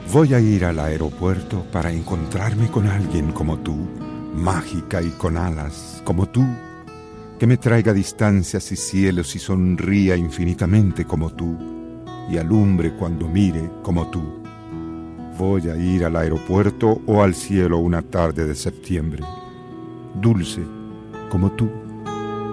Voy a ir al aeropuerto para encontrarme con alguien como tú, mágica y con alas, como tú, que me traiga distancias y cielos y sonría infinitamente como tú, y alumbre cuando mire como tú. Voy a ir al aeropuerto o al cielo una tarde de septiembre, dulce como tú.